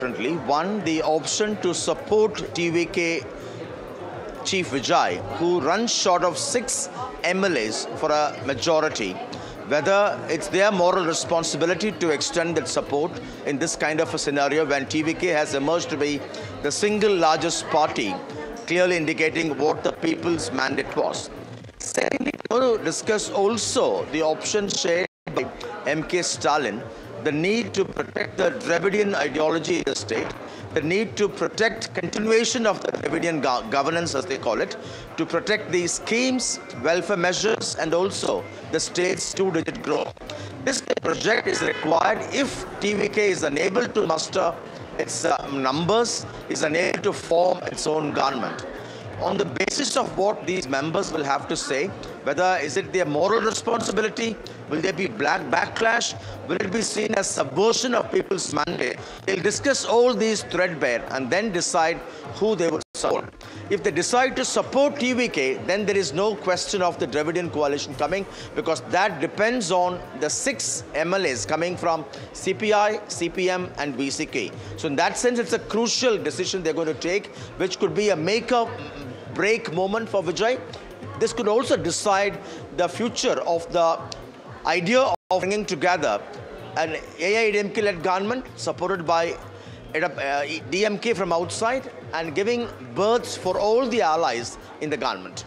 differently. One, the option to support TVK Chief Vijay, who runs short of 6 MLAs for a majority, whether it's their moral responsibility to extend that support in this kind of a scenario when TVK has emerged to be the single largest party, clearly indicating what the people's mandate was. Secondly, we're going to discuss also the option shared by M.K. Stalin, the need to protect the Dravidian ideology in the state, the need to protect continuation of the Dravidian governance, as they call it, to protect the schemes, welfare measures, and also the state's 2-digit growth. This project is required if TVK is unable to muster its numbers, is unable to form its own government. On the basis of what these members will have to say, whether is it their moral responsibility, will there be black backlash, will it be seen as subversion of people's mandate, they'll discuss all these threadbare and then decide who they will support. If they decide to support TVK, then there is no question of the Dravidian coalition coming, because that depends on the 6 MLAs coming from CPI, CPM and VCK. So in that sense, it's a crucial decision they're going to take, which could be a make-or-break moment for Vijay. This could also decide the future of the idea of bringing together an AIADMK-led government supported by DMK from outside and giving berths for all the allies in the government.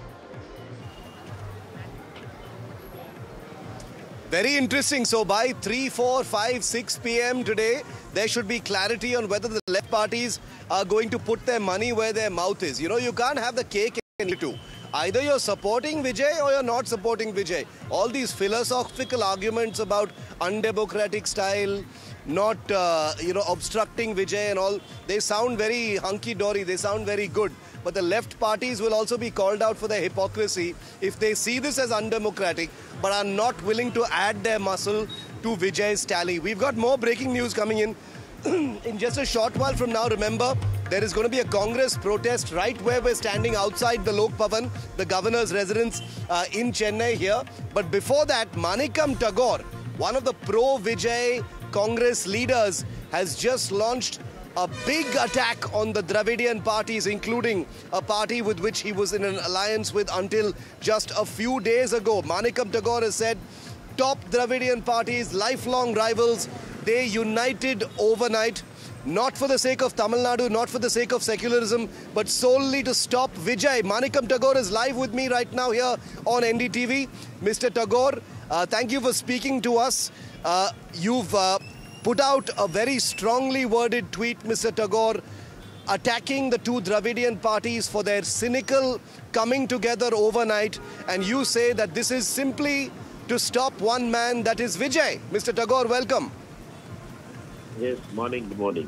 Very interesting. So by 3, 4, 5, 6 p.m. today, there should be clarity on whether the left parties are going to put their money where their mouth is. You know, you can't have the cake and eat it too. Either you're supporting Vijay or you're not supporting Vijay. All these philosophical arguments about undemocratic style, not, obstructing Vijay and all, they sound very hunky-dory, they sound very good. But the left parties will also be called out for their hypocrisy if they see this as undemocratic but are not willing to add their muscle to Vijay's tally. We've got more breaking news coming in. In just a short while from now, remember, there is going to be a Congress protest right where we're standing outside the Lok Bhavan, the governor's residence in Chennai here. But before that, Manikam Tagore, one of the pro-Vijay Congress leaders, has just launched a big attack on the Dravidian parties, including a party with which he was in an alliance with until just a few days ago. Manikam Tagore has said, top Dravidian parties, lifelong rivals, they united overnight, not for the sake of Tamil Nadu, not for the sake of secularism, but solely to stop Vijay. Manikam Tagore is live with me right now here on NDTV. Mr. Tagore, thank you for speaking to us. You've put out a very strongly worded tweet, Mr. Tagore, attacking the two Dravidian parties for their cynical coming together overnight. And you say that this is simply to stop one man, that is Vijay. Mr. Tagore, welcome. Yes, morning, good morning.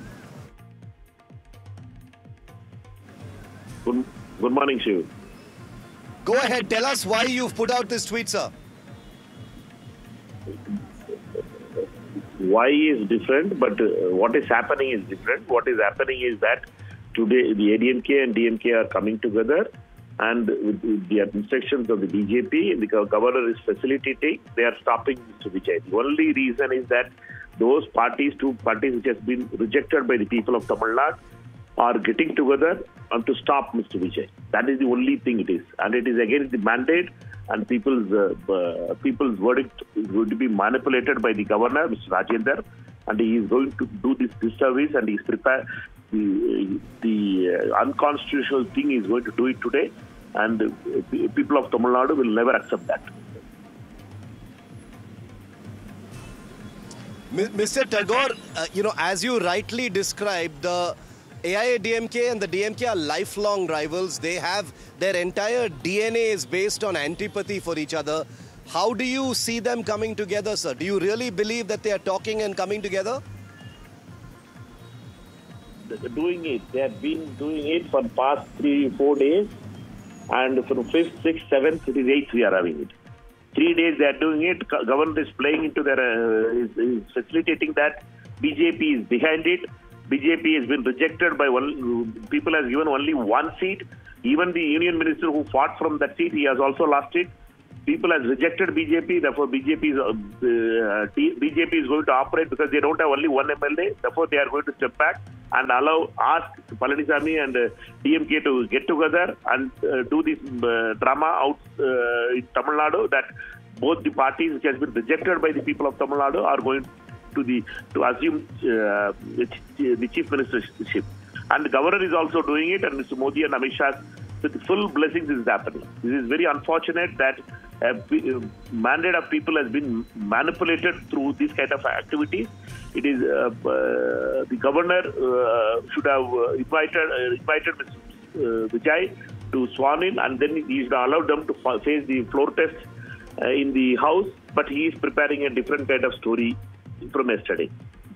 Good morning, Shiv. Go ahead, tell us why you've put out this tweet, sir. Why is different, but what is happening is different. What is happening is that today the ADMK and DMK are coming together, and with the instructions of the BJP, the governor is facilitating, they are stopping Mr. Vijay. The only reason is that those parties, 2 parties which has been rejected by the people of Tamil Nadu, are getting together and to stop Mr. Vijay. That is the only thing it is. And it is against the mandate, and people's verdict is going to be manipulated by the governor, Mr. Rajendra, and he is going to do this disservice, and he is prepared. The unconstitutional thing is going to do it today, and the people of Tamil Nadu will never accept that. Mr. Tagore, as you rightly described, the AIADMK and the DMK are lifelong rivals. They have their entire DNA is based on antipathy for each other. How do you see them coming together, sir? Do you really believe that they are talking and coming together? They're doing it. They have been doing it for the past 3-4 days, and from 5th, 6th, 7th, it is 8th we are having it. 3 days they are doing it. Government is playing into their, is facilitating that. BJP is behind it. BJP has been rejected by people has given only 1 seat. Even the union minister who fought from that seat, he has also lost it. People has rejected BJP, therefore BJP is going to operate because they don't have only 1 MLA. Therefore, they are going to step back. and ask Palanisamy and DMK to get together and do this drama out in Tamil Nadu, that both the parties which has been rejected by the people of Tamil Nadu are going to assume the chief ministership. And the governor is also doing it, and Mr. Modi and Amit Shah, with full blessings, this is happening. This is very unfortunate that mandate of people has been manipulated through this kind of activities. It is the governor should have invited Mr. Vijay to sworn in, and then he should have allowed them to face the floor test in the house. But he is preparing a different kind of story from yesterday.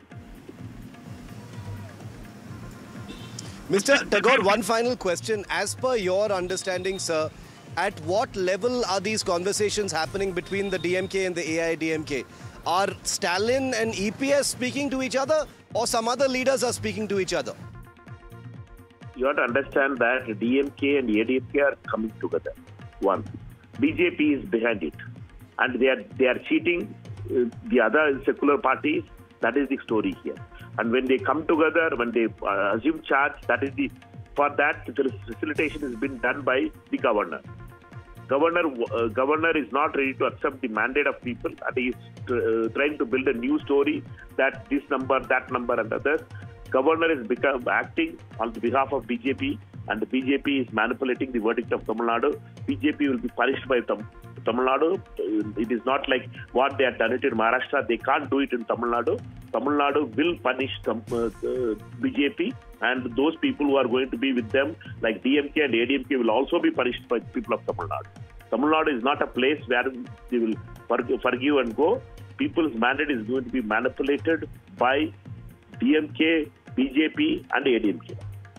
Mr. Tagore, one final question. As per your understanding, sir, at what level are these conversations happening between the DMK and the AIDMK? Are Stalin and EPS speaking to each other, or some other leaders are speaking to each other? You have to understand that DMK and ADMK are coming together. One, BJP is behind it, and they are cheating the other secular parties. That is the story here. And when they come together, when they assume charge, for that the facilitation has been done by the governor. Governor is not ready to accept the mandate of people, and he is trying to build a new story that this number, that number, and others. Governor is acting on behalf of BJP, and the BJP is manipulating the verdict of Tamil Nadu. BJP will be punished by Tamil Nadu. It is not like what they have done it in Maharashtra. They can't do it in Tamil Nadu. Tamil Nadu will punish BJP, and those people who are going to be with them, like DMK and ADMK, will also be punished by people of Tamil Nadu. Tamil Nadu is not a place where they will forgive and go. People's mandate is going to be manipulated by DMK, BJP, and ADMK.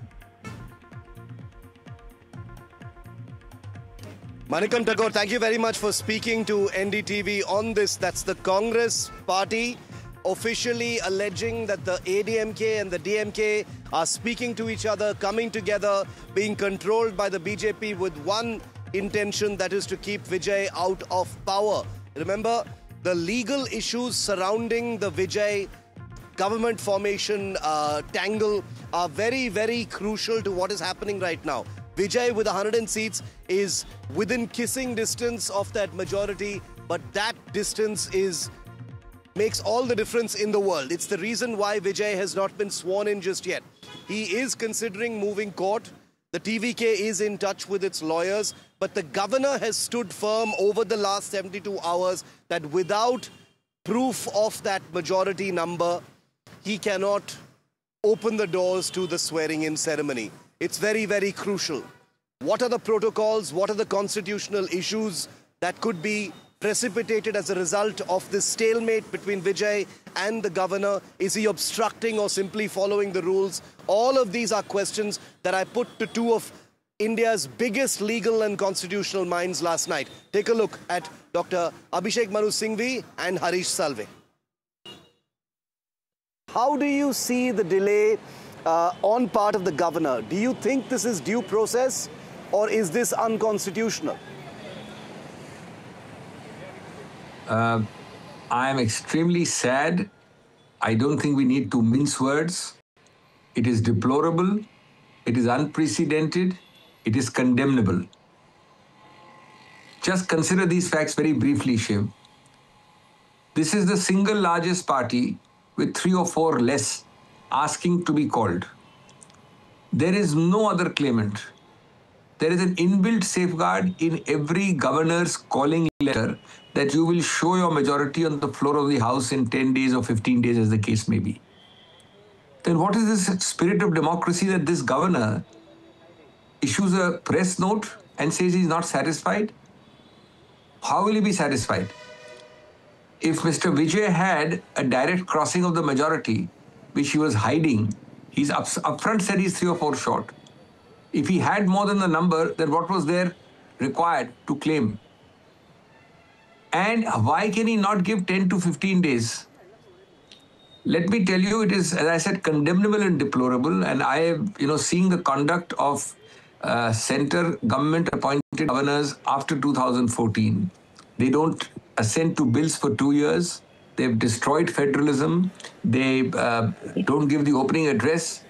Manikam Tagore, thank you very much for speaking to NDTV on this. That's the Congress party officially alleging that the ADMK and the DMK are speaking to each other, coming together, being controlled by the BJP with one intention, that is to keep Vijay out of power. Remember, the legal issues surrounding the Vijay government formation tangle are very, very crucial to what is happening right now. Vijay with 100 seats is within kissing distance of that majority, but that distance makes all the difference in the world. It's the reason why Vijay has not been sworn in just yet. He is considering moving court. The TVK is in touch with its lawyers, but the governor has stood firm over the last 72 hours that without proof of that majority number, he cannot open the doors to the swearing-in ceremony. It's very, very crucial. What are the protocols? What are the constitutional issues that could be precipitated as a result of this stalemate between Vijay and the governor? Is he obstructing or simply following the rules? All of these are questions that I put to two of India's biggest legal and constitutional minds last night. Take a look at Dr. Abhishek Manu Singhvi and Harish Salve. How do you see the delay on part of the governor? Do you think this is due process, or is this unconstitutional? I am extremely sad. I don't think we need to mince words. It is deplorable. It is unprecedented. It is condemnable. Just consider these facts very briefly, Shiv. This is the single largest party with 3 or 4 less asking to be called. There is no other claimant. There is an inbuilt safeguard in every governor's calling letter that you will show your majority on the floor of the House in 10 days or 15 days, as the case may be. Then what is this spirit of democracy that this governor issues a press note and says he's not satisfied? How will he be satisfied? If Mr. Vijay had a direct crossing of the majority, which he was hiding, he's upfront said he's 3 or 4 short. If he had more than the number, then what was there required to claim? And why can he not give 10 to 15 days? Let me tell you, it is, as I said, condemnable and deplorable. And I have, seeing the conduct of center government-appointed governors after 2014. They don't assent to bills for 2 years. They've destroyed federalism. They don't give the opening address.